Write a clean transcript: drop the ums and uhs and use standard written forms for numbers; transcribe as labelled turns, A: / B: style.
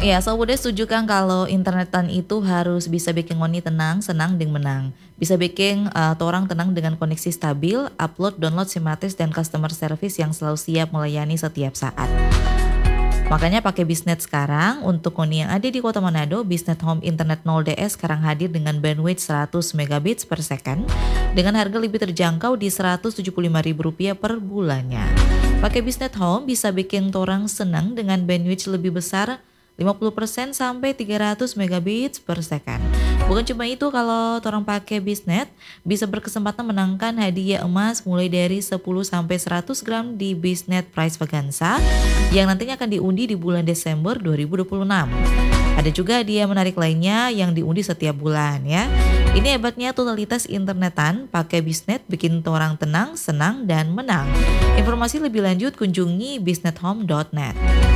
A: Ya, so udah setuju kan kalau internetan itu harus bisa bikin ngoni tenang, senang, dan menang. Bisa bikin torang tenang dengan koneksi stabil, upload, download sistematis dan customer service yang selalu siap melayani setiap saat. Makanya pakai Bisnet sekarang untuk ngoni yang ada di Kota Manado, Bisnet Home Internet 0DS sekarang hadir dengan bandwidth 100 megabits per second dengan harga lebih terjangkau di Rp175.000 per bulannya. Pakai Bisnet Home bisa bikin torang senang dengan bandwidth lebih besar 50% sampai 300 megabits per second. Bukan cuma itu, kalau orang pakai Bisnet bisa berkesempatan menangkan hadiah emas mulai dari 10 sampai 100 gram di Bisnet Prize Vaganza yang nantinya akan diundi di bulan Desember 2026. Ada juga hadiah menarik lainnya yang diundi setiap bulan ya. Ini hebatnya totalitas internetan pakai Bisnet bikin orang tenang, senang, dan menang. Informasi lebih lanjut kunjungi bisnethome.net.